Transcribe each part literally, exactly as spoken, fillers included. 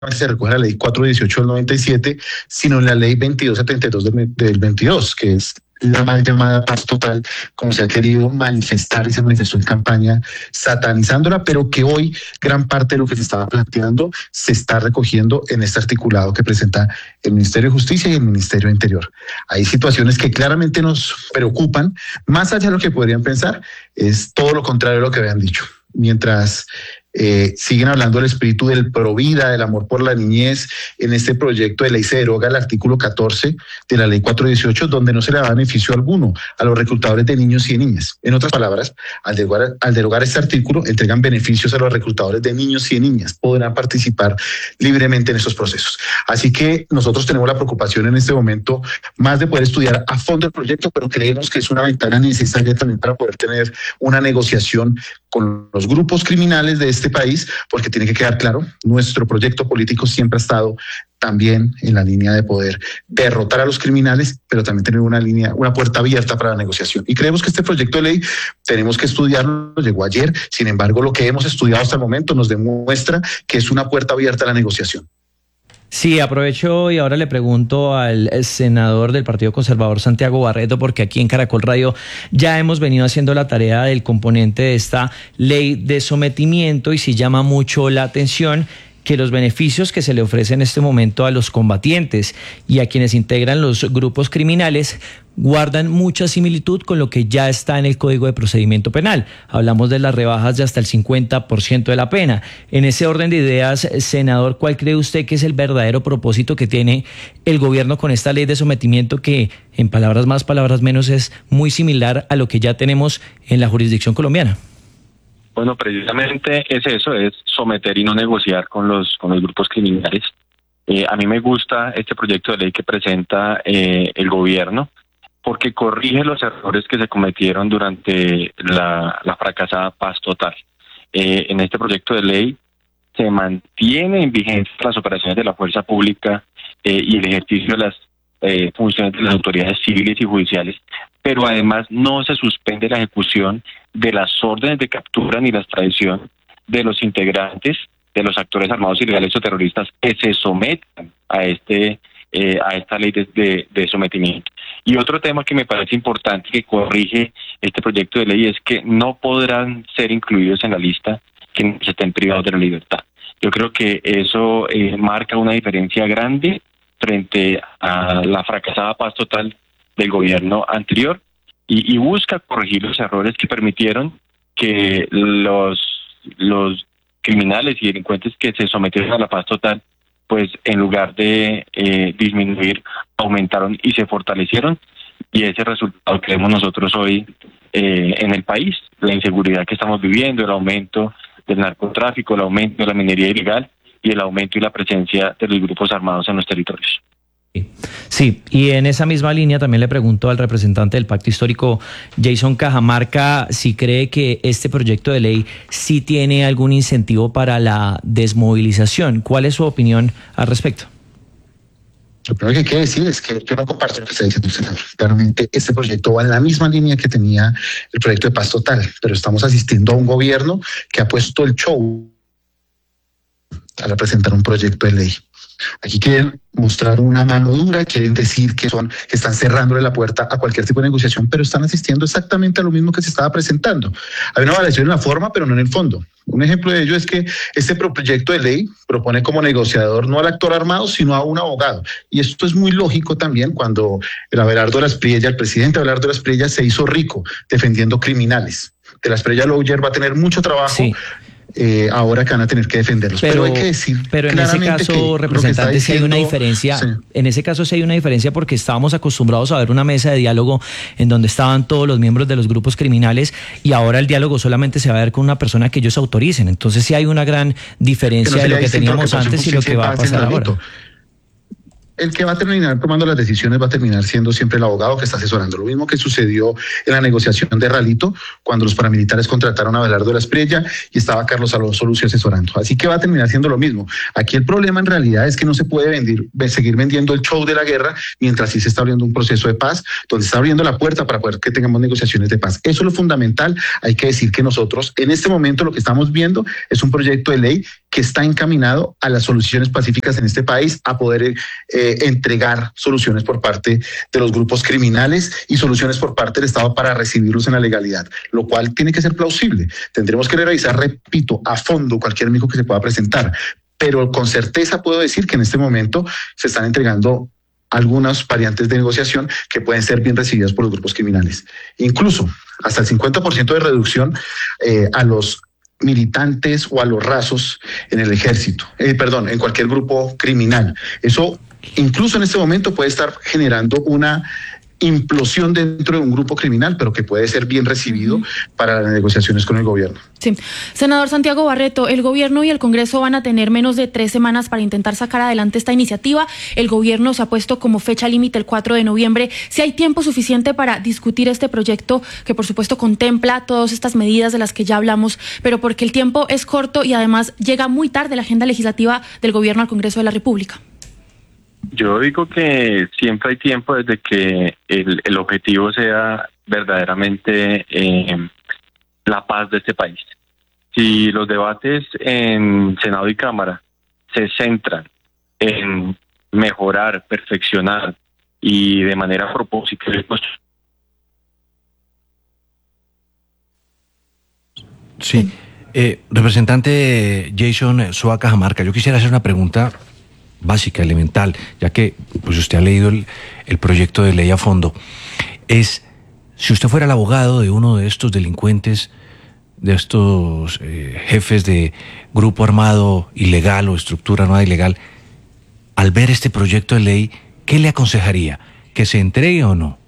se recoge la ley cuatrocientos dieciocho del noventa y siete, sino en la ley veintidós setenta y dos del, del veintidós, que es la mal llamada paz total, como se ha querido manifestar y se manifestó en campaña satanizándola, pero que hoy gran parte de lo que se estaba planteando se está recogiendo en este articulado que presenta el Ministerio de Justicia y el Ministerio de Interior. Hay situaciones que claramente nos preocupan, más allá de lo que podrían pensar, es todo lo contrario de lo que habían dicho. Mientras Eh, siguen hablando del espíritu del provida, del amor por la niñez, en este proyecto de ley se deroga el artículo catorce de la ley cuatrocientos dieciocho, donde no se le da beneficio alguno a los reclutadores de niños y de niñas. En otras palabras, al derogar, al derogar este artículo, entregan beneficios a los reclutadores de niños y de niñas, podrán participar libremente en estos procesos. Así que nosotros tenemos la preocupación en este momento más de poder estudiar a fondo el proyecto, pero creemos que es una ventana necesaria también para poder tener una negociación con los grupos criminales de este país, porque tiene que quedar claro, nuestro proyecto político siempre ha estado también en la línea de poder derrotar a los criminales, pero también tener una línea, una puerta abierta para la negociación. Y creemos que este proyecto de ley tenemos que estudiarlo, llegó ayer, sin embargo, lo que hemos estudiado hasta el momento nos demuestra que es una puerta abierta a la negociación. Sí, aprovecho y ahora le pregunto al senador del Partido Conservador, Santiago Barreto, porque aquí en Caracol Radio ya hemos venido haciendo la tarea del componente de esta ley de sometimiento y sí llama mucho la atención que los beneficios que se le ofrecen en este momento a los combatientes y a quienes integran los grupos criminales guardan mucha similitud con lo que ya está en el Código de Procedimiento Penal. Hablamos de las rebajas de hasta el cincuenta por ciento de la pena. En ese orden de ideas, senador, ¿cuál cree usted que es el verdadero propósito que tiene el gobierno con esta ley de sometimiento que, en palabras más, palabras menos, es muy similar a lo que ya tenemos en la jurisdicción colombiana? Bueno, precisamente es eso, es someter y no negociar con los con los grupos criminales. Eh, a mí me gusta este proyecto de ley que presenta eh, el gobierno porque corrige los errores que se cometieron durante la, la fracasada paz total. Eh, en este proyecto de ley se mantiene en vigencia las operaciones de la fuerza pública eh, y el ejercicio de las eh, funciones de las autoridades civiles y judiciales, pero además no se suspende la ejecución de las órdenes de captura ni la extradición de los integrantes de los actores armados ilegales o terroristas que se sometan a este eh, a esta ley de, de, de sometimiento. Y otro tema que me parece importante que corrige este proyecto de ley es que no podrán ser incluidos en la lista quienes estén privados de la libertad. Yo creo que eso eh, marca una diferencia grande frente a la fracasada paz total del gobierno anterior y, y busca corregir los errores que permitieron que los los criminales y delincuentes que se sometieron a la paz total, pues en lugar de eh, disminuir, aumentaron y se fortalecieron, y ese resultado que vemos nosotros hoy eh, en el país, la inseguridad que estamos viviendo, el aumento del narcotráfico, el aumento de la minería ilegal y el aumento y la presencia de los grupos armados en los territorios. Sí, y en esa misma línea también le pregunto al representante del Pacto Histórico, Jason Cajamarca, si cree que este proyecto de ley sí tiene algún incentivo para la desmovilización. ¿Cuál es su opinión al respecto? Lo primero que hay que decir es que yo no comparto lo que está diciendo usted. Claramente este proyecto va en la misma línea que tenía el proyecto de paz total, pero estamos asistiendo a un gobierno que ha puesto el show al presentar un proyecto de ley. Aquí quieren mostrar una mano dura, quieren decir que son que están cerrándole la puerta a cualquier tipo de negociación, pero están asistiendo exactamente a lo mismo que se estaba presentando. Hay una variación en la forma, pero no en el fondo. Un ejemplo de ello es que este proyecto de ley propone como negociador no al actor armado, sino a un abogado. Y esto es muy lógico también cuando el Abelardo Las Priella, el presidente Abelardo Las Priella, se hizo rico defendiendo criminales. De Las Priella Lawyer va a tener mucho trabajo. Sí. Eh, ahora que van a tener que defenderlos, pero, pero hay que decir pero en ese caso, representante, si hay una diferencia, sí. en ese caso sí hay una diferencia porque estábamos acostumbrados a ver una mesa de diálogo en donde estaban todos los miembros de los grupos criminales y ahora el diálogo solamente se va a ver con una persona que ellos autoricen, entonces sí hay una gran diferencia no de lo que teníamos antes y lo que va a pasar ahora. el que va a terminar tomando las decisiones va a terminar siendo siempre el abogado que está asesorando. Lo mismo que sucedió en la negociación de Ralito, cuando los paramilitares contrataron a Abelardo de la Espriella y estaba Carlos Alonso Lucio asesorando. Así que va a terminar siendo lo mismo. Aquí el problema en realidad es que no se puede vender, seguir vendiendo el show de la guerra mientras sí se está abriendo un proceso de paz, donde está abriendo la puerta para poder que tengamos negociaciones de paz. Eso es lo fundamental. Hay que decir que nosotros en este momento lo que estamos viendo es un proyecto de ley que está encaminado a las soluciones pacíficas en este país, a poder eh, entregar soluciones por parte de los grupos criminales y soluciones por parte del Estado para recibirlos en la legalidad, lo cual tiene que ser plausible. Tendremos que revisar, repito, a fondo cualquier amigo que se pueda presentar, pero con certeza puedo decir que en este momento se están entregando algunas variantes de negociación que pueden ser bien recibidas por los grupos criminales. Incluso hasta el cincuenta por ciento de reducción eh, a los militantes o a los rasos en el ejército, eh, perdón, en cualquier grupo criminal. Eso incluso en este momento puede estar generando una implosión dentro de un grupo criminal, pero que puede ser bien recibido uh-huh. para las negociaciones con el gobierno. Sí. Senador Santiago Barreto, el gobierno y el Congreso van a tener menos de tres semanas para intentar sacar adelante esta iniciativa. El gobierno se ha puesto como fecha límite el cuatro de noviembre. Si hay tiempo suficiente para discutir este proyecto, que por supuesto contempla todas estas medidas de las que ya hablamos, pero porque el tiempo es corto y además llega muy tarde la agenda legislativa del gobierno al Congreso de la República. Yo digo que siempre hay tiempo desde que el, el objetivo sea verdaderamente eh, la paz de este país. Si los debates en Senado y Cámara se centran en mejorar, perfeccionar y de manera propósita, pues... Sí, eh, representante Jason Soa Cajamarca, yo quisiera hacer una pregunta básica, elemental, ya que pues usted ha leído el, el proyecto de ley a fondo. Es, si usted fuera el abogado de uno de estos delincuentes, de estos eh, jefes de grupo armado ilegal o estructura armada ilegal, al ver este proyecto de ley, ¿qué le aconsejaría? ¿Que se entregue o no?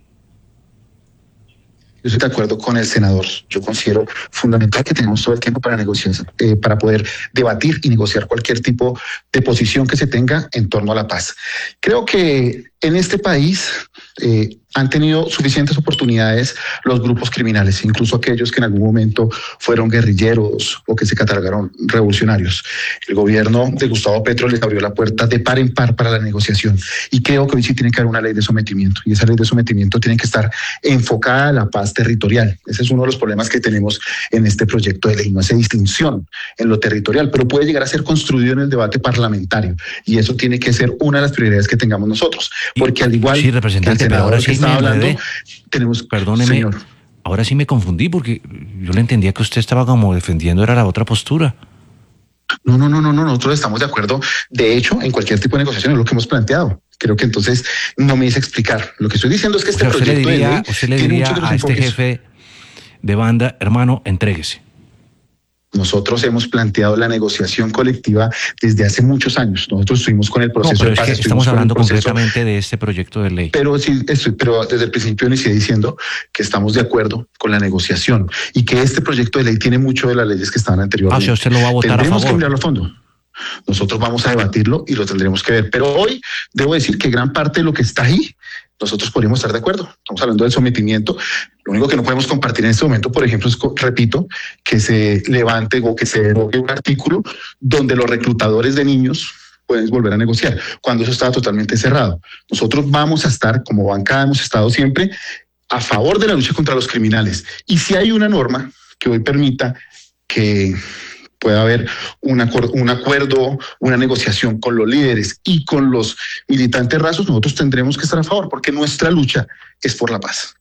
Yo estoy de acuerdo con el senador. Yo considero fundamental que tengamos todo el tiempo para negociar, eh, para poder debatir y negociar cualquier tipo de posición que se tenga en torno a la paz. Creo que en este país eh, han tenido suficientes oportunidades los grupos criminales, incluso aquellos que en algún momento fueron guerrilleros o que se catalogaron revolucionarios. El gobierno de Gustavo Petro les abrió la puerta de par en par para la negociación y creo que hoy sí tiene que haber una ley de sometimiento y esa ley de sometimiento tiene que estar enfocada a la paz territorial. Ese es uno de los problemas que tenemos en este proyecto de ley. No hace distinción en lo territorial, pero puede llegar a ser construido en el debate parlamentario y eso tiene que ser una de las prioridades que tengamos nosotros, porque al igual sí, representante, que el senador pero ahora que sí estaba hablando, tenemos... Perdóneme, señor. Ahora sí me confundí porque yo le entendía que usted estaba como defendiendo era la otra postura. No, no, no, no, no, nosotros estamos de acuerdo. De hecho, en cualquier tipo de negociación es lo que hemos planteado. Creo que entonces no me hice explicar. Lo que estoy diciendo es que este o sea, proyecto usted le diría, de ley usted le tiene diría muchos de los a este enfoques. jefe de banda, hermano, entréguese. Nosotros hemos planteado la negociación colectiva desde hace muchos años. Nosotros estuvimos con el proceso No, pero de paz. es que estamos hablando proceso, concretamente de este proyecto de ley. Pero sí, estoy, pero desde el principio inicié diciendo que estamos de acuerdo con la negociación y que este proyecto de ley tiene mucho de las leyes que estaban anteriormente. Ah, o sea, usted lo va a votar a Tendremos favor. que mirarlo a fondo. Nosotros vamos a debatirlo y lo tendremos que ver. Pero hoy debo decir que gran parte de lo que está ahí, nosotros podríamos estar de acuerdo. Estamos hablando del sometimiento. Lo único que no podemos compartir en este momento, por ejemplo, es, repito, que se levante o que se derogue un artículo donde los reclutadores de niños pueden volver a negociar, cuando eso estaba totalmente cerrado. Nosotros vamos a estar, como bancada hemos estado siempre, a favor de la lucha contra los criminales. Y si hay una norma que hoy permita que pueda haber un acuerdo, un acuerdo, una negociación con los líderes y con los militantes rasos, nosotros tendremos que estar a favor, porque nuestra lucha es por la paz.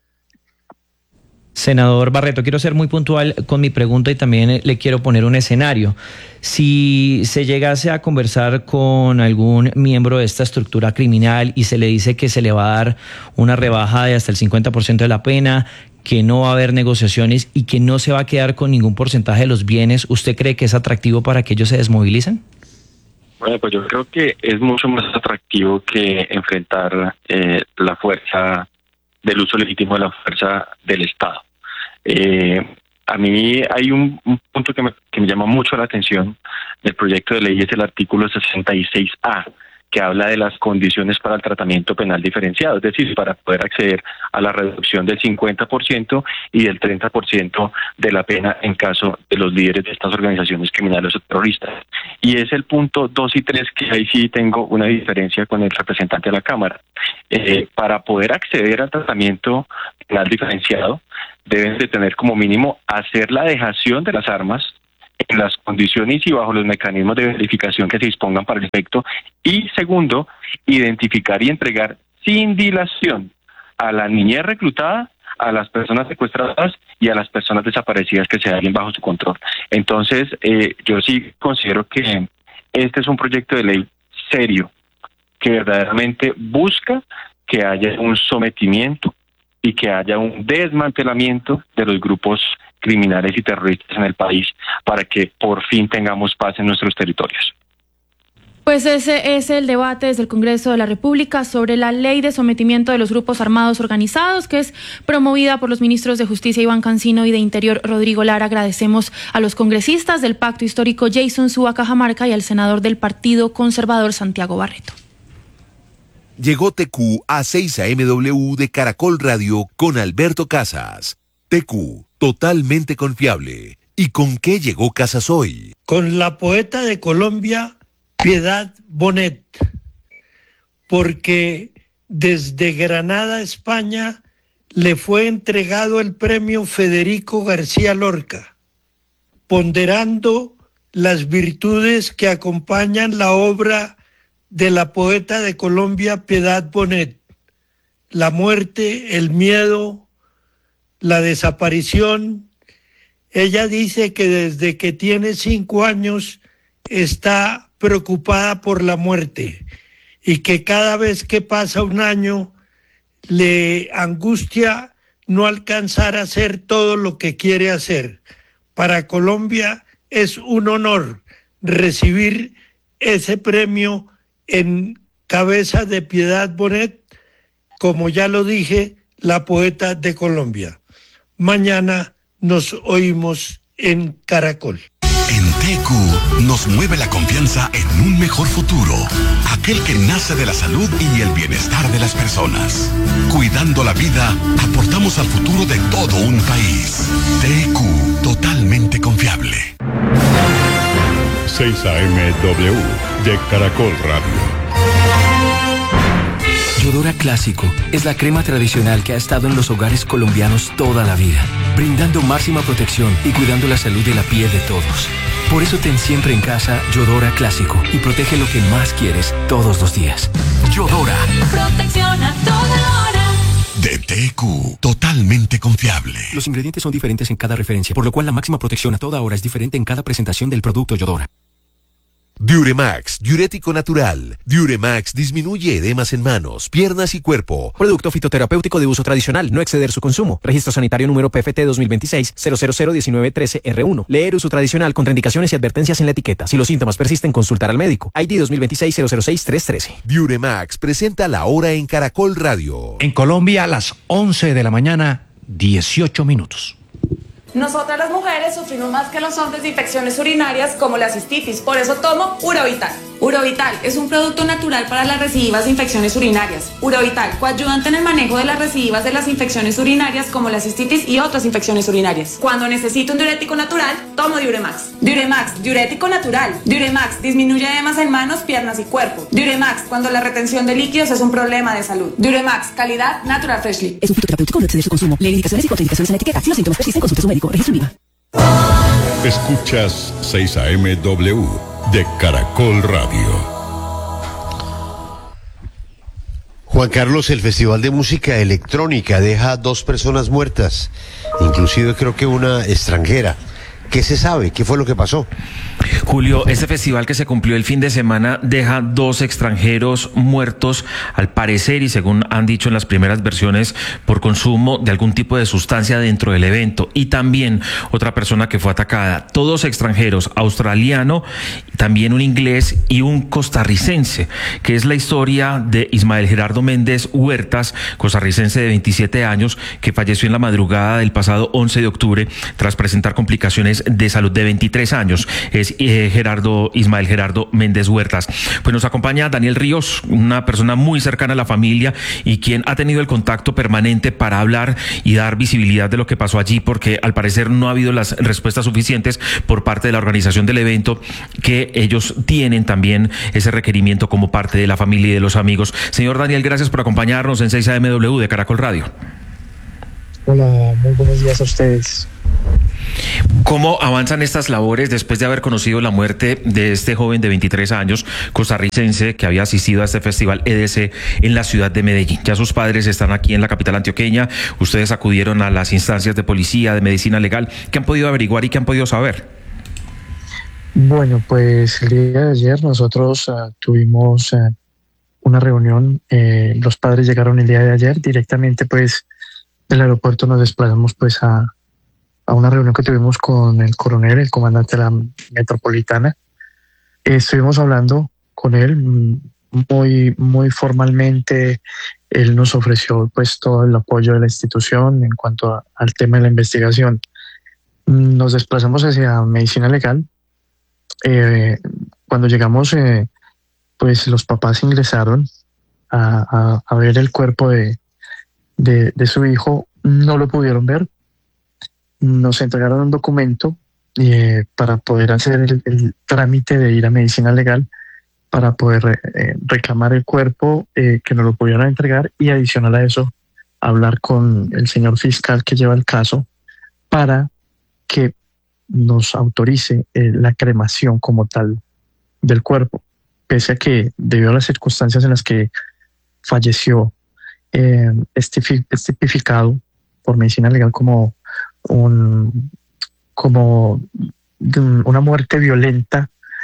Senador Barreto, quiero ser muy puntual con mi pregunta y también le quiero poner un escenario. Si se llegase a conversar con algún miembro de esta estructura criminal y se le dice que se le va a dar una rebaja de hasta el cincuenta por ciento de la pena, que no va a haber negociaciones y que no se va a quedar con ningún porcentaje de los bienes, ¿usted cree que es atractivo para que ellos se desmovilicen? Bueno, pues yo creo que es mucho más atractivo que enfrentar eh, la fuerza del uso legítimo de la fuerza del Estado. Eh, a mí hay un, un punto que me, que me llama mucho la atención del proyecto de ley, es el artículo sesenta y seis A, que habla de las condiciones para el tratamiento penal diferenciado, es decir, para poder acceder a la reducción del cincuenta por ciento y del treinta por ciento de la pena en caso de los líderes de estas organizaciones criminales o terroristas. Y es el punto dos y tres que ahí sí tengo una diferencia con el representante de la Cámara. Eh, para poder acceder al tratamiento penal diferenciado, deben de tener como mínimo hacer la dejación de las armas en las condiciones y bajo los mecanismos de verificación que se dispongan para el efecto. Y segundo, identificar y entregar sin dilación a la niñez reclutada, a las personas secuestradas y a las personas desaparecidas que se hallen bajo su control. Entonces, eh, yo sí considero que este es un proyecto de ley serio, que verdaderamente busca que haya un sometimiento y que haya un desmantelamiento de los grupos criminales y terroristas en el país para que por fin tengamos paz en nuestros territorios. Pues ese es el debate desde el Congreso de la República sobre la ley de sometimiento de los grupos armados organizados, que es promovida por los ministros de Justicia Iván Cancino y de Interior Rodrigo Lara. Agradecemos a los congresistas del Pacto Histórico Jason Zúa Cajamarca y al senador del Partido Conservador Santiago Barreto. Llegó T Q a seis A M W de Caracol Radio con Alberto Casas. T Q, totalmente confiable. ¿Y con qué llegó Casas hoy? Con la poeta de Colombia, Piedad Bonet, porque desde Granada, España, le fue entregado el premio Federico García Lorca, ponderando las virtudes que acompañan la obra de la poeta de Colombia, Piedad Bonet: la muerte, el miedo, la desaparición. Ella dice que desde que tiene cinco años está preocupada por la muerte y que cada vez que pasa un año le angustia no alcanzar a hacer todo lo que quiere hacer. Para Colombia es un honor recibir ese premio en cabeza de Piedad Bonet, como ya lo dije, la poeta de Colombia. Mañana nos oímos en Caracol. En T Q nos mueve la confianza en un mejor futuro, aquel que nace de la salud y el bienestar de las personas. Cuidando la vida, aportamos al futuro de todo un país. T Q, totalmente confiable. seis A M W de Caracol Radio. Yodora Clásico es la crema tradicional que ha estado en los hogares colombianos toda la vida, brindando máxima protección y cuidando la salud de la piel de todos. Por eso ten siempre en casa Yodora Clásico y protege lo que más quieres todos los días. Yodora. Protección a toda hora. De T Q, totalmente confiable. Los ingredientes son diferentes en cada referencia, por lo cual la máxima protección a toda hora es diferente en cada presentación del producto Yodora. Diuremax, diurético natural. Diuremax disminuye edemas en manos, piernas y cuerpo. Producto fitoterapéutico de uso tradicional, no exceder su consumo. Registro sanitario número P F T dos mil veintiséis cero cero cero diecinueve trece R uno. Leer uso tradicional, contraindicaciones y advertencias en la etiqueta. Si los síntomas persisten, consultar al médico. I D dos mil veintiséis cero cero seis tres trece. Diuremax presenta la hora en Caracol Radio. En Colombia, a las once de la mañana, dieciocho minutos. Nosotras las mujeres sufrimos más que los hombres de infecciones urinarias como la cistitis, por eso tomo Urovital. Urovital es un producto natural para las recidivas de infecciones urinarias. Urovital, coayudante en el manejo de las recidivas de las infecciones urinarias como la cistitis y otras infecciones urinarias. Cuando necesito un diurético natural, tomo Diuremax. Diuremax, diurético natural. Diuremax disminuye edemas en manos, piernas y cuerpo. Diuremax, cuando la retención de líquidos es un problema de salud. Diuremax, calidad Natural Freshly. Es un fitoterapéutico, no exceder su consumo. Lee indicaciones y contraindicaciones en la etiqueta. Si los síntomas persisten, consulte a su médico. Registro IVA. Escuchas seis A M W de Caracol Radio. Juan Carlos, el Festival de Música Electrónica deja dos personas muertas, inclusive creo que una extranjera. ¿Qué se sabe? ¿Qué fue lo que pasó? Julio, este festival que se cumplió el fin de semana deja dos extranjeros muertos, al parecer, y según han dicho en las primeras versiones, por consumo de algún tipo de sustancia dentro del evento. Y también otra persona que fue atacada. Todos extranjeros, australiano, también un inglés y un costarricense, que es la historia de Ismael Gerardo Méndez Huertas, costarricense de veintisiete años, que falleció en la madrugada del pasado once de octubre tras presentar complicaciones condiciones de salud de veintitrés años. Es eh, Gerardo Ismael Gerardo Méndez Huertas. Pues nos acompaña Daniel Ríos, una persona muy cercana a la familia y quien ha tenido el contacto permanente para hablar y dar visibilidad de lo que pasó allí, porque al parecer no ha habido las respuestas suficientes por parte de la organización del evento, que ellos tienen también ese requerimiento como parte de la familia y de los amigos. Señor Daniel, gracias por acompañarnos en seis A M W de Caracol Radio. Hola, muy buenos días a ustedes. ¿Cómo avanzan estas labores después de haber conocido la muerte de este joven de veintitrés años costarricense que había asistido a este festival E D C en la ciudad de Medellín? Ya sus padres están aquí en la capital antioqueña, ustedes acudieron a las instancias de policía, de medicina legal. ¿Qué han podido averiguar y qué han podido saber? Bueno, pues el día de ayer nosotros uh, tuvimos uh, una reunión, eh, los padres llegaron el día de ayer, directamente pues del aeropuerto nos desplazamos pues a a una reunión que tuvimos con el coronel, el comandante de la metropolitana. Eh, estuvimos hablando con él muy, muy formalmente. Él nos ofreció pues todo el apoyo de la institución en cuanto a, al tema de la investigación. Nos desplazamos hacia medicina legal. Eh, cuando llegamos, eh, pues los papás ingresaron a, a, a ver el cuerpo de, de, de su hijo. No lo pudieron ver. Nos entregaron un documento eh, para poder hacer el, el trámite de ir a medicina legal, para poder eh, reclamar el cuerpo, eh, que nos lo pudieran entregar, y adicional a eso, hablar con el señor fiscal que lleva el caso para que nos autorice eh, la cremación como tal del cuerpo, pese a que debido a las circunstancias en las que falleció, eh, es tipificado por medicina legal como Un, como una muerte violenta,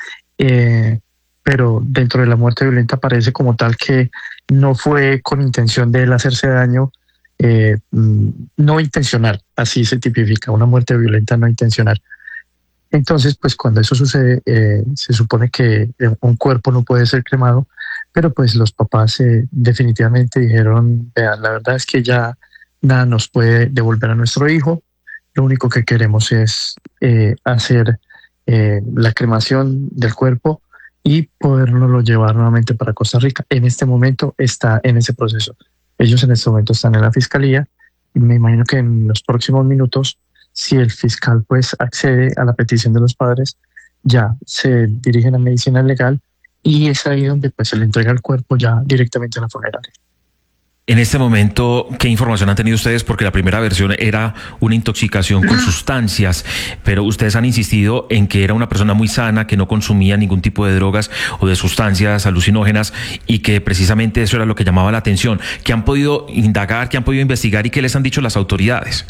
eh, pero dentro de la muerte violenta parece como tal que no fue con intención de él hacerse daño, eh, no intencional, así se tipifica, una muerte violenta no intencional. Entonces, pues cuando eso sucede, eh, se supone que un cuerpo no puede ser cremado, pero pues los papás eh, definitivamente dijeron, vean, la verdad es que ya nada nos puede devolver a nuestro hijo. Lo único que queremos es eh, hacer eh, la cremación del cuerpo y podernoslo llevar nuevamente para Costa Rica. En este momento está en ese proceso. Ellos en este momento están en la fiscalía y me imagino que en los próximos minutos, si el fiscal pues accede a la petición de los padres, ya se dirigen a medicina legal y es ahí donde pues se le entrega el cuerpo ya directamente a la funeraria. En este momento, ¿qué información han tenido ustedes? Porque la primera versión era una intoxicación con sustancias, pero ustedes han insistido en que era una persona muy sana, que no consumía ningún tipo de drogas o de sustancias alucinógenas y que precisamente eso era lo que llamaba la atención. ¿Qué han podido indagar, qué han podido investigar y qué les han dicho las autoridades?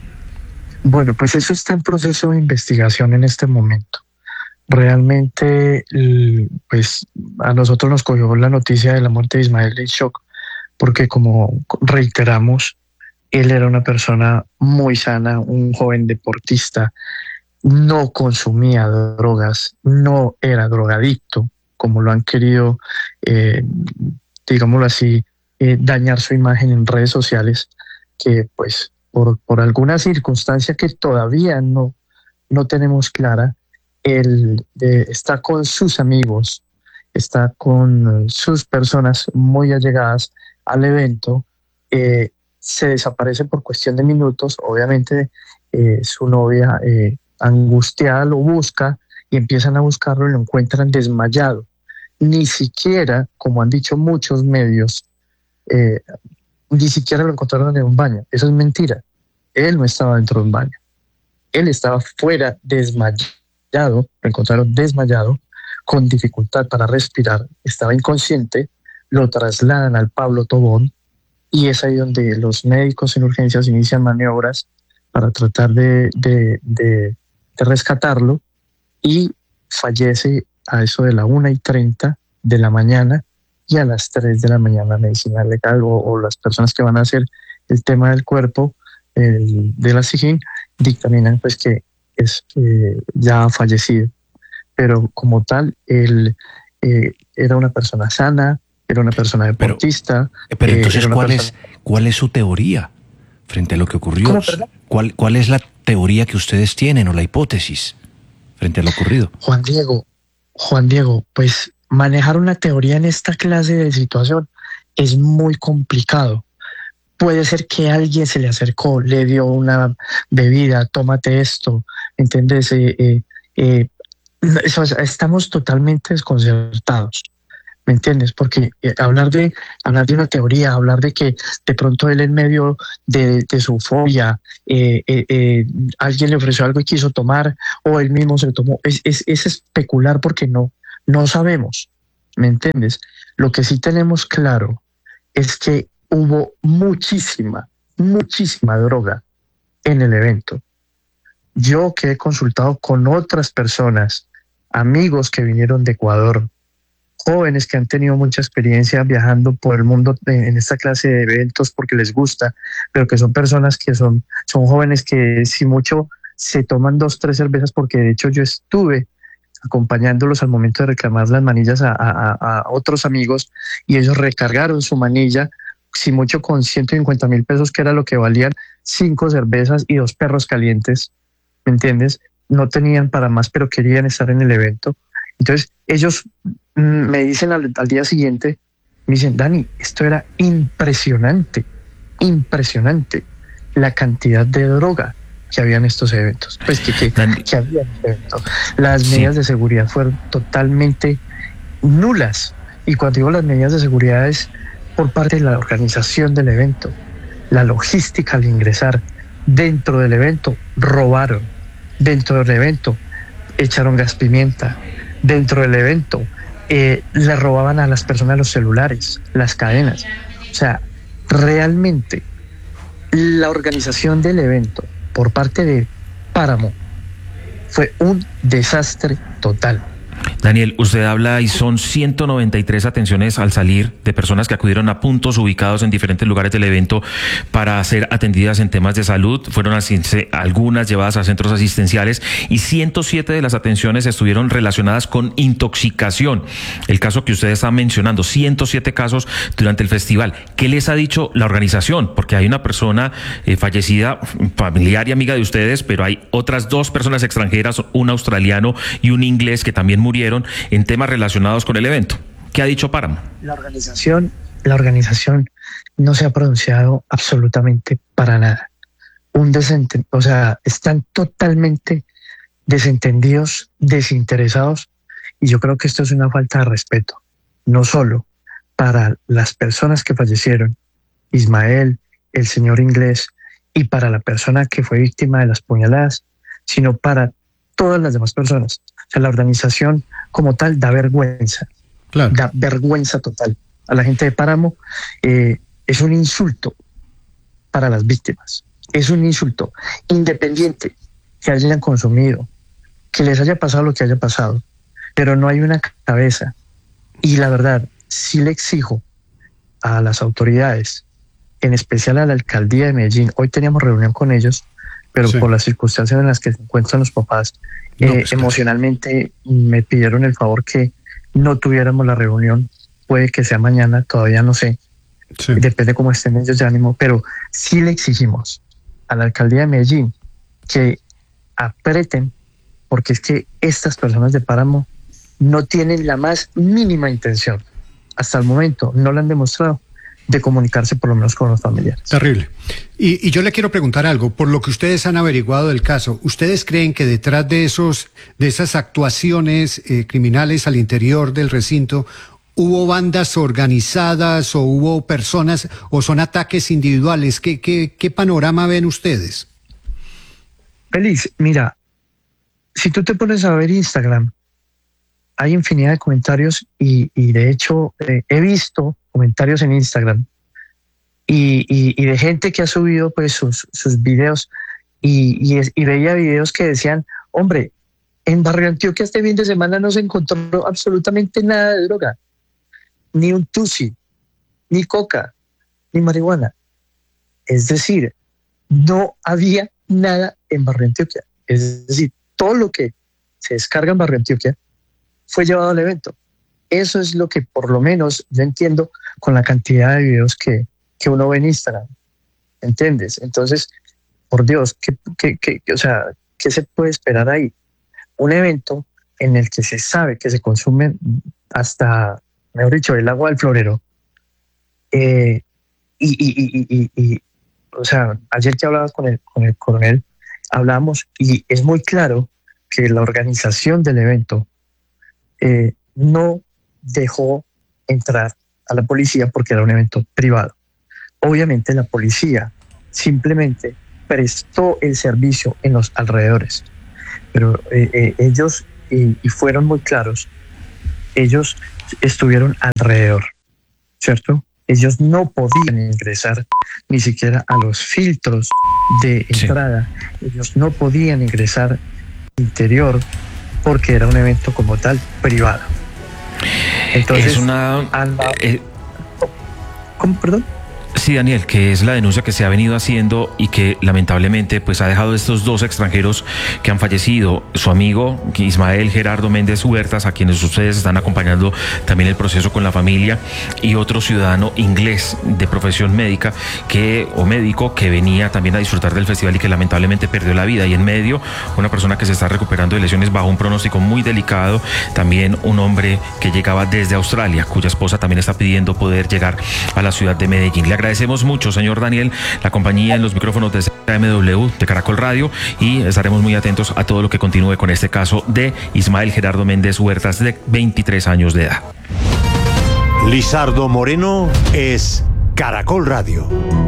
Bueno, pues eso está en proceso de investigación en este momento. Realmente, pues a nosotros nos cogió la noticia de la muerte de Ismael en shock, porque como reiteramos, él era una persona muy sana, un joven deportista, no consumía drogas, no era drogadicto, como lo han querido, eh, digámoslo así, eh, dañar su imagen en redes sociales, que pues por, por alguna circunstancia que todavía no, no tenemos clara, él eh, está con sus amigos, está con sus personas muy allegadas al evento, eh, se desaparece por cuestión de minutos. Obviamente eh, su novia eh, angustiada lo busca y empiezan a buscarlo y lo encuentran desmayado. Ni siquiera, como han dicho muchos medios, eh, ni siquiera lo encontraron en un baño. Eso es mentira. Él no estaba dentro de un baño. Él estaba fuera desmayado, lo encontraron desmayado, con dificultad para respirar, estaba inconsciente. Lo trasladan al Pablo Tobón y es ahí donde los médicos en urgencias inician maniobras para tratar de, de, de, de rescatarlo, y fallece a eso de la una y treinta de la mañana, y a las tres de la mañana medicina legal o, o las personas que van a hacer el tema del cuerpo el, de la SIJIN dictaminan pues que es eh, ya fallecido. Pero como tal, él eh, era una persona sana, era una persona deportista. Pero, pero entonces, eh, ¿cuál persona... es cuál es su teoría frente a lo que ocurrió? ¿Cuál, ¿Cuál es la teoría que ustedes tienen o la hipótesis frente a lo ocurrido? Juan Diego, Juan Diego, pues manejar una teoría en esta clase de situación es muy complicado. Puede ser que alguien se le acercó, le dio una bebida, tómate esto, ¿entiendes? Eh, eh, eh, eso, estamos totalmente desconcertados, ¿me entiendes? Porque eh, hablar de hablar de una teoría, hablar de que de pronto él en medio de, de su fobia, eh, eh, eh, alguien le ofreció algo y quiso tomar, o él mismo se lo tomó, es, es, es especular porque no, no sabemos, ¿me entiendes? Lo que sí tenemos claro es que hubo muchísima, muchísima droga en el evento. Yo que he consultado con otras personas, amigos que vinieron de Ecuador, jóvenes que han tenido mucha experiencia viajando por el mundo en esta clase de eventos porque les gusta, pero que son personas que son, son jóvenes que si mucho se toman dos, tres cervezas, porque de hecho yo estuve acompañándolos al momento de reclamar las manillas a, a, a otros amigos y ellos recargaron su manilla, si mucho con ciento cincuenta mil pesos, que era lo que valían cinco cervezas y dos perros calientes, ¿me entiendes? No tenían para más, pero querían estar en el evento. Entonces ellos mm, me dicen al, al día siguiente, me dicen, Dani, esto era impresionante, impresionante la cantidad de droga que había en estos eventos, pues que, que, que había en este evento. Las sí. medidas de seguridad fueron totalmente nulas, y cuando digo las medidas de seguridad es por parte de la organización del evento, la logística al ingresar dentro del evento, robaron dentro del evento, echaron gas pimienta dentro del evento, eh, le robaban a las personas los celulares, las cadenas. O sea, realmente la organización del evento por parte de Páramo fue un desastre total. Daniel, usted habla y son ciento noventa y tres atenciones al salir de personas que acudieron a puntos ubicados en diferentes lugares del evento para ser atendidas en temas de salud. Fueron así, algunas llevadas a centros asistenciales, y ciento siete de las atenciones estuvieron relacionadas con intoxicación. El caso que usted está mencionando, ciento siete casos durante el festival. ¿Qué les ha dicho la organización? Porque hay una persona eh, fallecida, familiar y amiga de ustedes, pero hay otras dos personas extranjeras, un australiano y un inglés, que también murieron en temas relacionados con el evento. ¿Qué ha dicho Páramo? La organización, la organización no se ha pronunciado absolutamente para nada. Un desenten, o sea, están totalmente desentendidos, desinteresados, y yo creo que esto es una falta de respeto, no solo para las personas que fallecieron, Ismael, el señor inglés, y para la persona que fue víctima de las puñaladas, sino para todas las demás personas. O sea, la organización como tal da vergüenza, claro. da vergüenza total a la gente de Páramo. Eh, es un insulto para las víctimas, es un insulto, independiente que hayan consumido, que les haya pasado lo que haya pasado, pero no hay una cabeza. Y la verdad, sí le exijo a las autoridades, en especial a la alcaldía de Medellín. Hoy teníamos reunión con ellos, pero sí. por las circunstancias en las que se encuentran los papás, no, eh, pues emocionalmente claro. me pidieron el favor que no tuviéramos la reunión. Puede que sea mañana, todavía no sé, sí. depende cómo estén ellos de ánimo, pero sí le exigimos a la alcaldía de Medellín que apreten, porque es que estas personas de Páramo no tienen la más mínima intención, hasta el momento no la han demostrado, de comunicarse por lo menos con los familiares. Terrible. Y, y yo le quiero preguntar algo, por lo que ustedes han averiguado del caso, ¿ustedes creen que detrás de esos, de esas actuaciones eh, criminales al interior del recinto hubo bandas organizadas o hubo personas o son ataques individuales? ¿Qué, qué, qué panorama ven ustedes? Félix, mira, si tú te pones a ver Instagram, hay infinidad de comentarios y, y de hecho eh, he visto comentarios en Instagram y, y, y de gente que ha subido pues sus, sus videos y, y, es, y veía videos que decían, hombre, en Barrio Antioquia este fin de semana no se encontró absolutamente nada de droga, ni un tusi, ni coca, ni marihuana. Es decir, no había nada en Barrio Antioquia. Es decir, todo lo que se descarga en Barrio Antioquia fue llevado al evento. Eso es lo que por lo menos yo entiendo con la cantidad de videos que, que uno ve en Instagram. ¿Entiendes? Entonces, por Dios, ¿qué, qué, qué, o sea, ¿qué se puede esperar ahí? Un evento en el que se sabe que se consume hasta, mejor dicho, el agua del florero. Eh, y, y, y, y, y, o sea, ayer que hablabas con el, con el coronel, hablamos y es muy claro que la organización del evento eh, no dejó entrar a la policía porque era un evento privado. Obviamente la policía simplemente prestó el servicio en los alrededores, pero eh, eh, ellos, y, y fueron muy claros, ellos estuvieron alrededor, ¿cierto? Ellos no podían ingresar ni siquiera a los filtros de entrada, sí. Ellos no podían ingresar al interior porque era un evento como tal privado. Entonces, es una... anda, eh, ¿Cómo, perdón? Sí, Daniel, que es la denuncia que se ha venido haciendo y que lamentablemente pues ha dejado estos dos extranjeros que han fallecido, su amigo Ismael Gerardo Méndez Huertas, a quienes ustedes están acompañando también el proceso con la familia, y otro ciudadano inglés de profesión médica que o médico que venía también a disfrutar del festival y que lamentablemente perdió la vida, y en medio una persona que se está recuperando de lesiones bajo un pronóstico muy delicado, también un hombre que llegaba desde Australia, cuya esposa también está pidiendo poder llegar a la ciudad de Medellín. Le agradecemos mucho, señor Daniel, la compañía en los micrófonos de C M W de Caracol Radio, y estaremos muy atentos a todo lo que continúe con este caso de Ismael Gerardo Méndez Huertas, de veintitrés años de edad. Lizardo Moreno es Caracol Radio.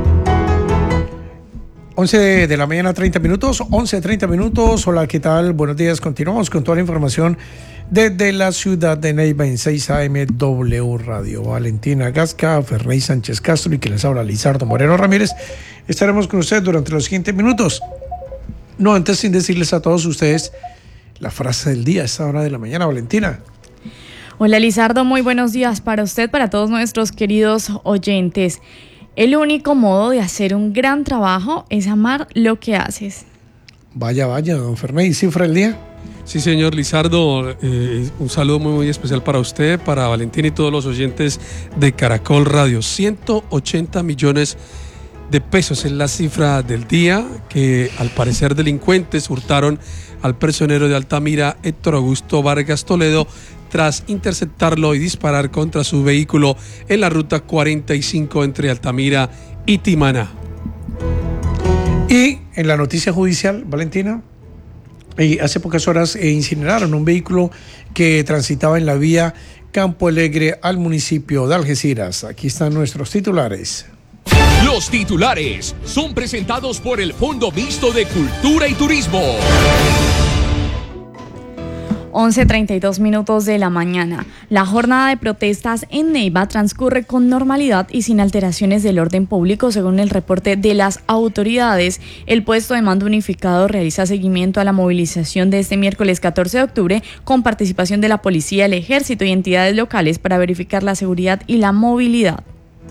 once de la mañana, treinta minutos, once, treinta minutos. Hola, ¿qué tal? Buenos días. Continuamos con toda la información desde la ciudad de Neiva en seis A M W Radio. Valentina Gasca, Ferney Sánchez Castro y que les habla Lizardo Moreno Ramírez. Estaremos con ustedes durante los siguientes minutos. No antes sin decirles a todos ustedes la frase del día a esta hora de la mañana. Valentina. Hola, Lizardo, muy buenos días para usted, para todos nuestros queridos oyentes. El único modo de hacer un gran trabajo es amar lo que haces. Vaya, vaya, don Ferney, ¿cifra el día? Sí, señor Lizardo, eh, un saludo muy, muy especial para usted, para Valentín y todos los oyentes de Caracol Radio. ciento ochenta millones de pesos es la cifra del día que al parecer delincuentes hurtaron al prisionero de Altamira, Héctor Augusto Vargas Toledo, tras interceptarlo y disparar contra su vehículo en la ruta cuarenta y cinco entre Altamira y Timaná. Y en la noticia judicial, Valentina, eh, hace pocas horas eh, incineraron un vehículo que transitaba en la vía Campo Alegre al municipio de Algeciras. Aquí están nuestros titulares. Los titulares son presentados por el Fondo Mixto de Cultura y Turismo. once treinta y dos minutos de la mañana. La jornada de protestas en Neiva transcurre con normalidad y sin alteraciones del orden público, según el reporte de las autoridades. El puesto de mando unificado realiza seguimiento a la movilización de este miércoles catorce de octubre con participación de la policía, el ejército y entidades locales para verificar la seguridad y la movilidad.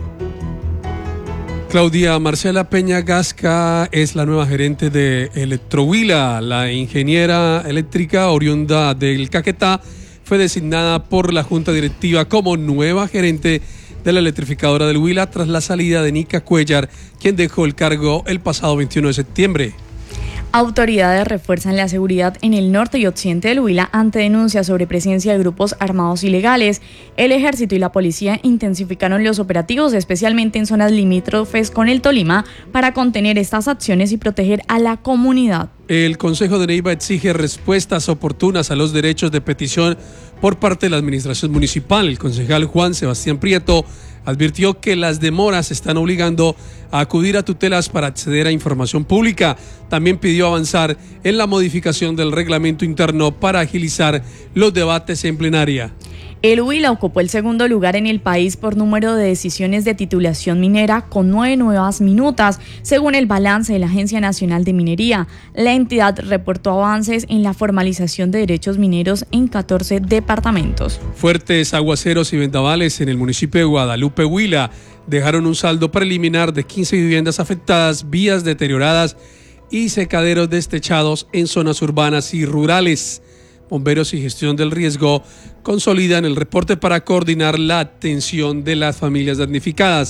Claudia Marcela Peña Gasca es la nueva gerente de Electrohuila. La ingeniera eléctrica oriunda del Caquetá fue designada por la Junta Directiva como nueva gerente de la electrificadora del Huila tras la salida de Nica Cuellar, quien dejó el cargo el pasado veintiuno de septiembre. Autoridades refuerzan la seguridad en el norte y occidente del Huila ante denuncias sobre presencia de grupos armados ilegales. El ejército y la policía intensificaron los operativos, especialmente en zonas limítrofes con el Tolima, para contener estas acciones y proteger a la comunidad. El Consejo de Neiva exige respuestas oportunas a los derechos de petición por parte de la administración municipal. El concejal Juan Sebastián Prieto advirtió que las demoras están obligando a acudir a tutelas para acceder a información pública. También pidió avanzar en la modificación del reglamento interno para agilizar los debates en plenaria. El Huila ocupó el segundo lugar en el país por número de decisiones de titulación minera, con nueve nuevas minutas, según el balance de la Agencia Nacional de Minería. La entidad reportó avances en la formalización de derechos mineros en catorce departamentos. Fuertes aguaceros y vendavales en el municipio de Guadalupe, Huila, dejaron un saldo preliminar de quince viviendas afectadas, vías deterioradas y secaderos destechados en zonas urbanas y rurales. Bomberos y Gestión del Riesgo consolidan el reporte para coordinar la atención de las familias damnificadas.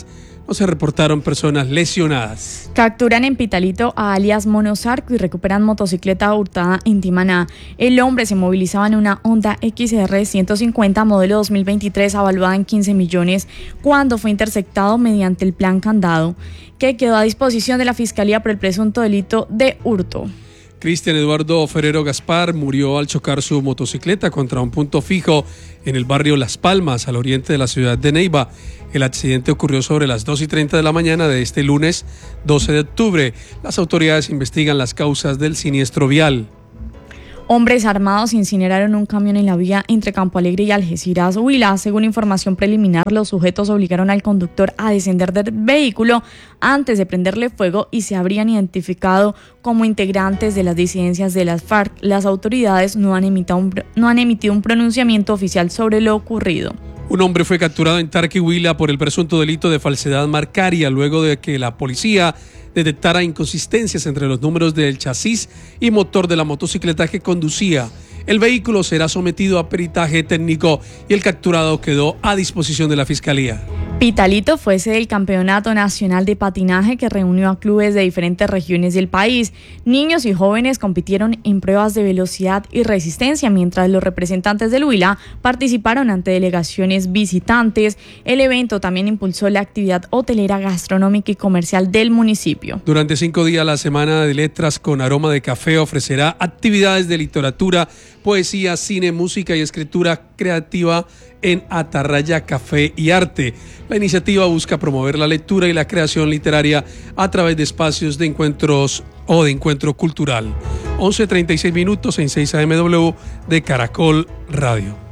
no se reportaron personas lesionadas. Capturan en Pitalito a alias Monosarco y recuperan motocicleta hurtada en Timaná. El hombre se movilizaba en una Honda X R ciento cincuenta modelo dos mil veintitrés avaluada en quince millones cuando fue interceptado mediante el plan Candado, que quedó a disposición de la Fiscalía por el presunto delito de hurto. Cristian Eduardo Ferrero Gaspar murió al chocar su motocicleta contra un punto fijo en el barrio Las Palmas, al oriente de la ciudad de Neiva. El accidente ocurrió sobre las dos y treinta de la mañana de este lunes doce de octubre. Las autoridades investigan las causas del siniestro vial. Hombres armados incineraron un camión en la vía entre Campo Alegre y Algeciras, Huila. Según información preliminar, los sujetos obligaron al conductor a descender del vehículo antes de prenderle fuego y se habrían identificado como integrantes de las disidencias de las FARC. Las autoridades no han emitido un, no han emitido un pronunciamiento oficial sobre lo ocurrido. Un hombre fue capturado en Tarqui, Huila, por el presunto delito de falsedad marcaria luego de que la policía detectara inconsistencias entre los números del chasis y motor de la motocicleta que conducía. El vehículo será sometido a peritaje técnico y el capturado quedó a disposición de la Fiscalía. Pitalito fue sede del Campeonato Nacional de Patinaje que reunió a clubes de diferentes regiones del país. Niños y jóvenes compitieron en pruebas de velocidad y resistencia, mientras los representantes del Huila participaron ante delegaciones visitantes. El evento también impulsó la actividad hotelera, gastronómica y comercial del municipio. Durante cinco días, la Semana de Letras con Aroma de Café ofrecerá actividades de literatura, poesía, cine, música y escritura creativa en Atarraya Café y Arte. La iniciativa busca promover la lectura y la creación literaria a través de espacios de encuentros o de encuentro cultural. once treinta y seis minutos en seis A M W de Caracol Radio.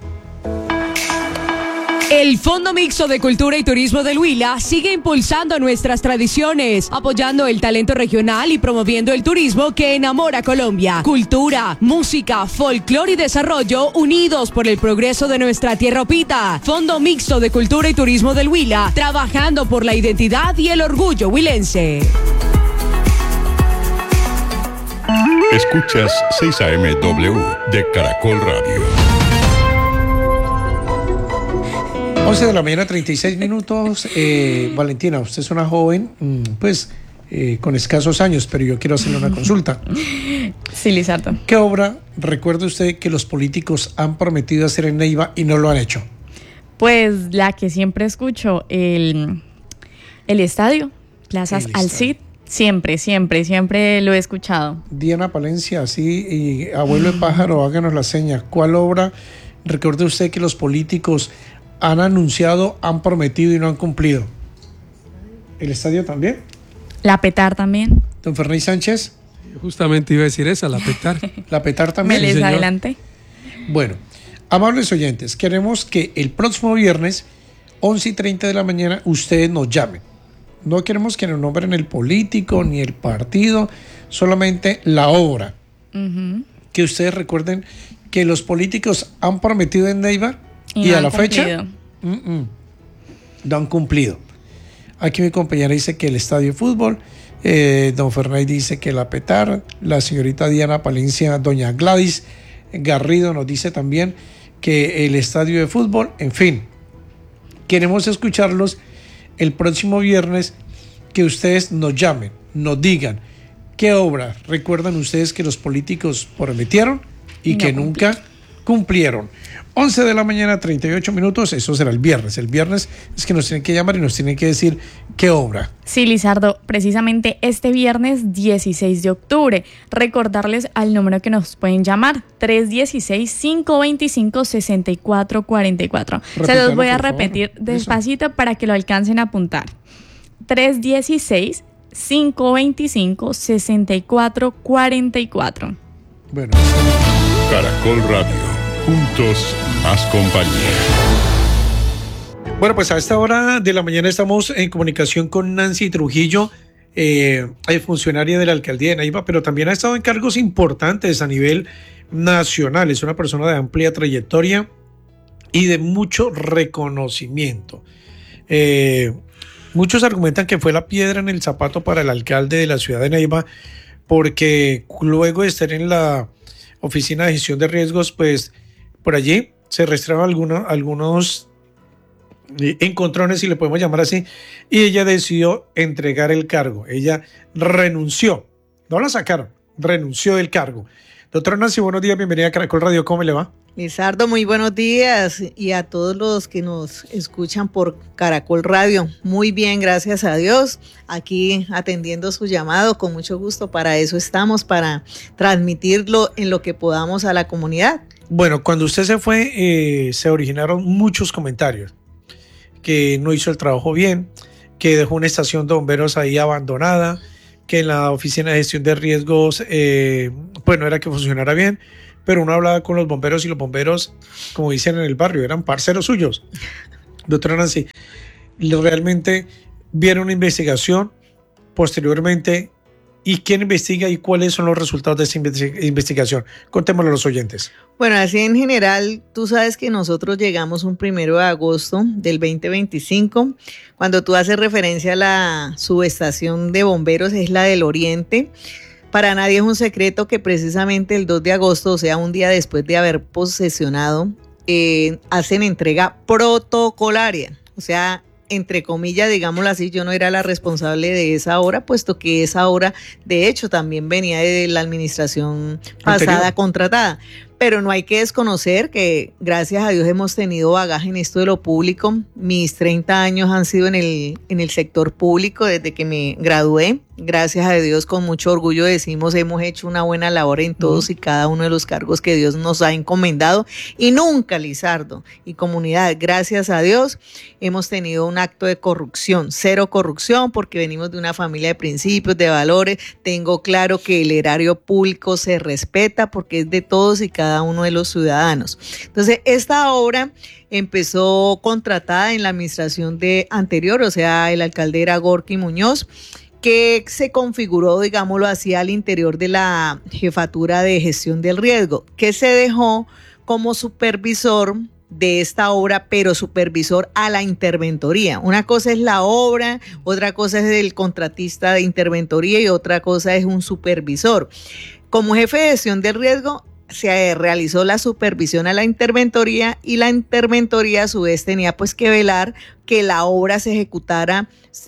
El Fondo Mixto de Cultura y Turismo del Huila sigue impulsando nuestras tradiciones, apoyando el talento regional y promoviendo el turismo que enamora a Colombia. Cultura, música, folclore y desarrollo unidos por el progreso de nuestra tierra opita. Fondo Mixto de Cultura y Turismo del Huila, trabajando por la identidad y el orgullo huilense. Escuchas seis A M W de Caracol Radio. once de la mañana, treinta y seis minutos. Eh, Valentina, usted es una joven, pues, eh, con escasos años, pero yo quiero hacerle una consulta. Sí, Lizardo. ¿Qué obra recuerda usted que los políticos han prometido hacer en Neiva y no lo han hecho? Pues la que siempre escucho, el, el estadio, Plazas Al Cid. Siempre, siempre, siempre lo he escuchado. Diana Palencia, sí, y abuelo de pájaro, háganos la seña. ¿Cuál obra recuerda usted que los políticos han anunciado, han prometido y no han cumplido? ¿El estadio también? La Petar también. Don Ferney Sánchez. Justamente iba a decir esa, la Petar. La Petar también. Me les señor. adelanté. Bueno, amables oyentes, queremos que el próximo viernes, once y treinta de la mañana, ustedes nos llamen. No queremos que nos nombren el político ni el partido, solamente la obra. Uh-huh. Que ustedes recuerden que los políticos han prometido en Neiva y, y no a la cumplido. fecha mm-mm, no han cumplido. Aquí mi compañera dice que el estadio de fútbol, eh, don Fernay dice que la Petar, la señorita Diana Palencia, doña Gladys Garrido nos dice también que el estadio de fútbol. En fin, queremos escucharlos el próximo viernes, que ustedes nos llamen, nos digan qué obra recuerdan ustedes que los políticos prometieron y no que cumplí. nunca cumplieron. once de la mañana, treinta y ocho minutos, eso será el viernes. El viernes es que nos tienen que llamar y nos tienen que decir qué obra. Sí, Lizardo, precisamente este viernes dieciséis de octubre. Recordarles al número que nos pueden llamar, tres uno seis, cinco dos cinco, seis cuatro cuatro cuatro. Repítalo, se los voy a repetir favor. despacito eso. Para que lo alcancen a apuntar. tres uno seis, cinco dos cinco, seis cuatro cuatro cuatro. Bueno. Caracol Radio. Juntos, más compañía. Bueno, pues a esta hora de la mañana estamos en comunicación con Nancy Trujillo, eh, funcionaria de la alcaldía de Neiva, pero también ha estado en cargos importantes a nivel nacional. Es una persona de amplia trayectoria y de mucho reconocimiento. Eh, muchos argumentan que fue la piedra en el zapato para el alcalde de la ciudad de Neiva, porque luego de estar en la oficina de gestión de riesgos, pues por allí se registraban algunos, algunos encontrones, si le podemos llamar así, y ella decidió entregar el cargo. Ella renunció, no la sacaron, renunció del cargo. Doctora Nancy, buenos días, bienvenida a Caracol Radio, ¿cómo le va? Lizardo, muy buenos días, y a todos los que nos escuchan por Caracol Radio. Muy bien, gracias a Dios, aquí atendiendo su llamado, con mucho gusto. Para eso estamos, para transmitirlo en lo que podamos a la comunidad. Bueno, cuando usted se fue, eh, se originaron muchos comentarios, que no hizo el trabajo bien, que dejó una estación de bomberos ahí abandonada, que en la oficina de gestión de riesgos, eh, pues no era que funcionara bien, pero uno hablaba con los bomberos y los bomberos, como dicen en el barrio, eran parceros suyos. Doctora Nancy, realmente vieron una investigación posteriormente, ¿y quién investiga y cuáles son los resultados de esa investigación? Contémoslo a los oyentes. Bueno, así en general, tú sabes que nosotros llegamos un primero de agosto del veinte veinticinco. Cuando tú haces referencia a la subestación de bomberos, es la del Oriente. Para nadie es un secreto que precisamente el dos de agosto, o sea, un día después de haber posesionado, eh, hacen entrega protocolaria. O sea, entre comillas, digámoslo así, yo no era la responsable de esa obra, puesto que esa obra, de hecho, también venía de la administración pasada anterior, contratada. Pero no hay que desconocer que, gracias a Dios, hemos tenido bagaje en esto de lo público. Mis treinta años han sido en el, en el sector público desde que me gradué. Gracias a Dios, con mucho orgullo decimos, hemos hecho una buena labor en todos uh-huh. y cada uno de los cargos que Dios nos ha encomendado. Y nunca, Lizardo y comunidad, gracias a Dios, hemos tenido un acto de corrupción. Cero corrupción, porque venimos de una familia de principios, de valores. Tengo claro que el erario público se respeta porque es de todos y cada uno de los ciudadanos. Entonces, esta obra empezó contratada en la administración de anterior, o sea, el alcalde era Gorky Muñoz, que se configuró, digámoslo así, al interior de la jefatura de gestión del riesgo, que se dejó como supervisor de esta obra, pero supervisor a la interventoría. Una cosa es la obra, otra cosa es el contratista de interventoría y otra cosa es un supervisor. Como jefe de gestión del riesgo, se realizó la supervisión a la interventoría y la interventoría a su vez tenía pues que velar que la obra se ejecutara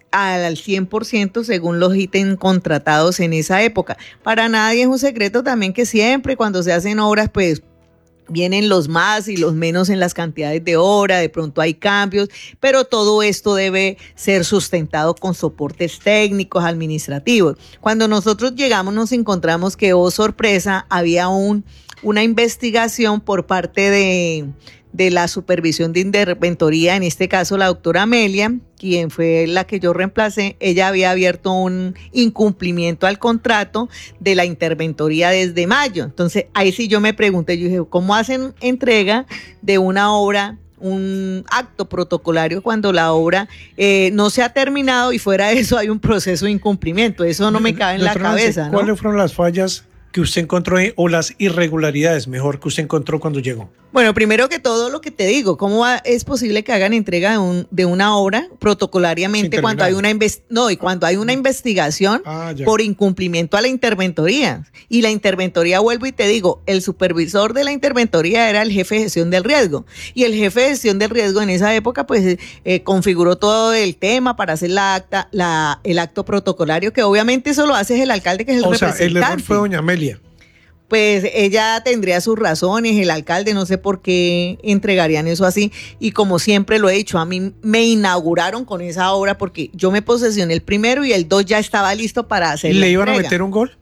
al cien por ciento según los ítems contratados en esa época. Para nadie es un secreto también que siempre cuando se hacen obras pues vienen los más y los menos en las cantidades de hora, de pronto hay cambios, pero todo esto debe ser sustentado con soportes técnicos, administrativos. Cuando nosotros llegamos nos encontramos que, oh sorpresa, había un, una investigación por parte de, de la supervisión de interventoría, en este caso la doctora Amelia, quien fue la que yo reemplacé. Ella había abierto un incumplimiento al contrato de la interventoría desde mayo. Entonces, ahí sí yo me pregunté, yo dije, ¿cómo hacen entrega de una obra, un acto protocolario cuando la obra eh, no se ha terminado y fuera de eso hay un proceso de incumplimiento? Eso no me cabe en la cabeza, ¿no? ¿Cuáles fueron las fallas que usted encontró ahí, o las irregularidades, mejor, que usted encontró cuando llegó? Bueno, primero que todo lo que te digo, ¿cómo va, es posible que hagan entrega de, un, de una obra protocolariamente cuando hay una invest- no, y cuando hay una investigación ah, por incumplimiento a la interventoría? Y la interventoría, vuelvo y te digo, el supervisor de la interventoría era el jefe de gestión del riesgo. Y el jefe de gestión del riesgo en esa época pues eh, configuró todo el tema para hacer la acta, la, el acto protocolario, que obviamente eso lo hace el alcalde, que es el o representante. O sea, el error fue doña Amelia. Pues ella tendría sus razones, el alcalde, no sé por qué entregarían eso así, y como siempre lo he dicho, a mí me inauguraron con esa obra porque yo me posesioné el primero y el dos ya estaba listo para hacer. ¿Le iban a meter un gol?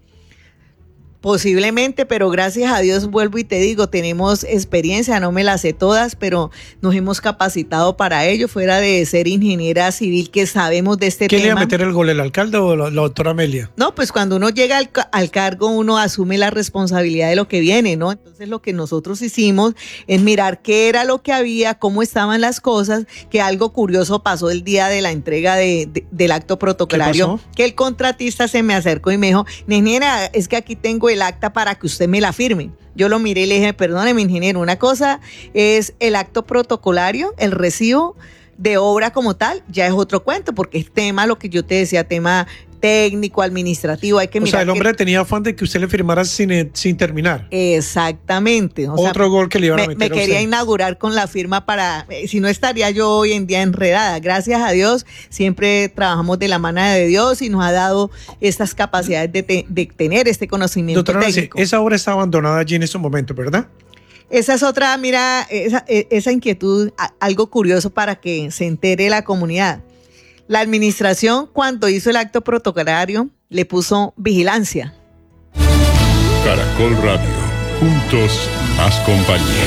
Posiblemente, pero gracias a Dios, vuelvo y te digo, tenemos experiencia, no me las sé todas, pero nos hemos capacitado para ello, fuera de ser ingeniera civil que sabemos de este tema. ¿Quién le iba a meter el gol, el alcalde o la, la doctora Amelia? No, pues cuando uno llega al, al cargo, uno asume la responsabilidad de lo que viene, ¿no? Entonces lo que nosotros hicimos es mirar qué era lo que había, cómo estaban las cosas, que algo curioso pasó el día de la entrega de, de, del acto protocolario, que el contratista se me acercó y me dijo, ingeniera, es que aquí tengo el acta para que usted me la firme. Yo lo miré y le dije, perdóneme, ingeniero, una cosa es el acto protocolario, el recibo de obra como tal, ya es otro cuento, porque es tema, lo que yo te decía, tema técnico, administrativo, hay que o mirar. sea, el hombre que... tenía afán de que usted le firmara sin, sin terminar. Exactamente. O Otro sea, gol que le iban a me, meter me a usted. quería inaugurar con la firma para, eh, si no estaría yo hoy en día enredada. Gracias a Dios, siempre trabajamos de la mano de Dios y nos ha dado estas capacidades de, te, de tener este conocimiento Doctora técnico. Nancy, esa obra está abandonada allí en estos momentos, ¿verdad? Esa es otra, mira, esa, esa inquietud, algo curioso para que se entere la comunidad. La administración, cuando hizo el acto protocolario, le puso vigilancia. Caracol Radio, juntos más compañía.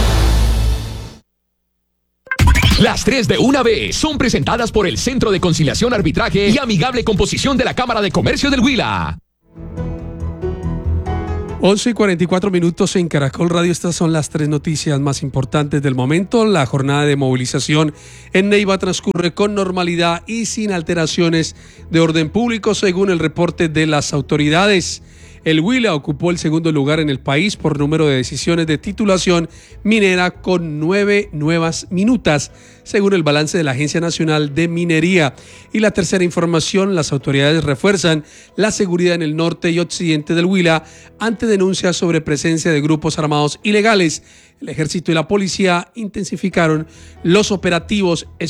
Las tres de una vez son presentadas por el Centro de Conciliación, Arbitraje y Amigable Composición de la Cámara de Comercio del Huila. once y cuarenta y cuatro minutos en Caracol Radio. Estas son las tres noticias más importantes del momento. La jornada de movilización en Neiva transcurre con normalidad y sin alteraciones de orden público, según el reporte de las autoridades. El Huila ocupó el segundo lugar en el país por número de decisiones de titulación minera, con nueve nuevas minutas, según el balance de la Agencia Nacional de Minería. Y la tercera información, las autoridades refuerzan la seguridad en el norte y occidente del Huila ante denuncias sobre presencia de grupos armados ilegales. El ejército y la policía intensificaron los operativos